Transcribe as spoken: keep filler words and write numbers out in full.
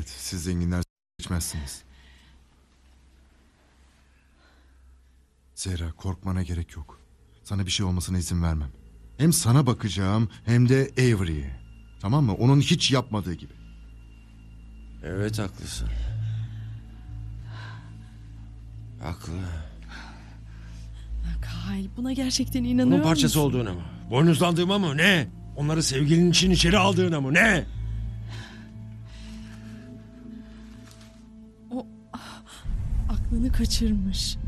Evet, siz zenginler içmezsiniz. Zehra, korkmana gerek yok. Sana bir şey olmasına izin vermem. Hem sana bakacağım hem de Avery'e. Tamam mı? Onun hiç yapmadığı gibi. Evet, haklısın. Haklı. Kyle, buna gerçekten inanıyor Bunun parçası musun? olduğuna mı? Boynuzlandığıma mı? Ne? Onları sevgilinin için içeri aldığına mı? Ne? O ah, aklını kaçırmış.